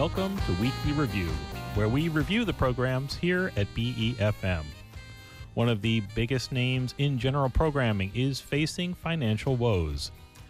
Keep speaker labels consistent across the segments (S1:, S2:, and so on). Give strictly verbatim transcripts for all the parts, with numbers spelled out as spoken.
S1: Welcome to Weekly Review, where we review the programs here at B E F M. One of the biggest names in general programming is facing financial woes.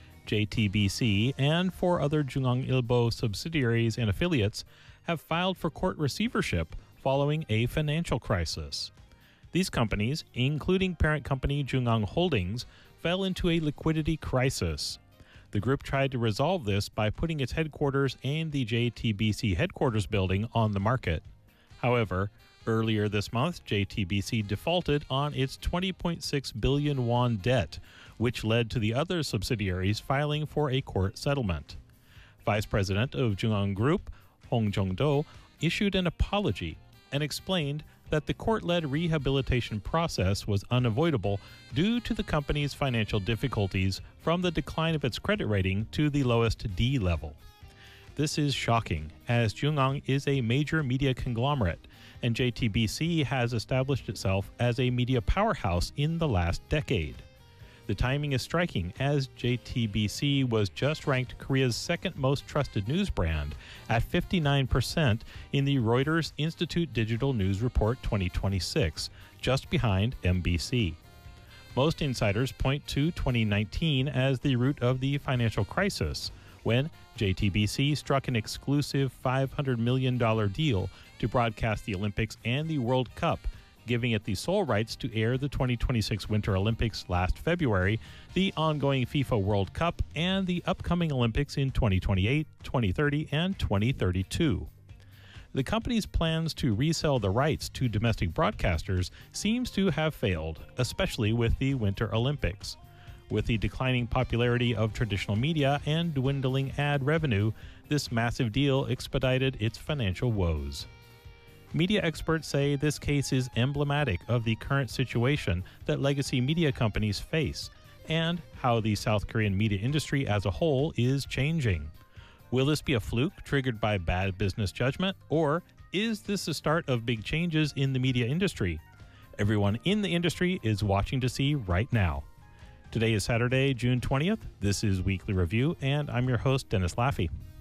S1: J T B C and four other JoongAng Ilbo subsidiaries and affiliates have filed for court receivership following a financial crisis. These companies, including parent company JoongAng Holdings, fell into a liquidity crisis. The group tried to resolve this by putting its headquarters and the J T B C headquarters building on the market. However, earlier this month, J T B C defaulted on its twenty point six billion won debt, which led to the other subsidiaries filing for a court settlement. Vice President of JoongAng Group, Hong Jong-do, issued an apology and explained that the court-led rehabilitation process was unavoidable due to the company's financial difficulties from the decline of its credit rating to the lowest D level. This is shocking, as JoongAng is a major media conglomerate, and J T B C has established itself as a media powerhouse in the last decade. The timing is striking, as J T B C was just ranked Korea's second most trusted news brand at fifty-nine percent in the Reuters Institute Digital News Report twenty twenty-six, just behind M B C. Most insiders point to twenty nineteen as the root of the financial crisis, when J T B C struck an exclusive five hundred million dollars deal to broadcast the Olympics and the World Cup, giving it the sole rights to air the twenty twenty-six Winter Olympics last February, the ongoing FIFA World Cup, and the upcoming Olympics in twenty twenty-eight, twenty thirty, and twenty thirty-two. The company's plans to resell the rights to domestic broadcasters seems to have failed, especially with the Winter Olympics. With the declining popularity of traditional media and dwindling ad revenue, this massive deal expedited its financial woes. Media experts say this case is emblematic of the current situation that legacy media companies face and how the South Korean media industry as a whole is changing. Will this be a fluke triggered by bad business judgment, or is this the start of big changes in the media industry? Everyone in the industry is watching to see right now. Today is Saturday, June twentieth. This is Weekly Review, and I'm your host, Dennis Laffey.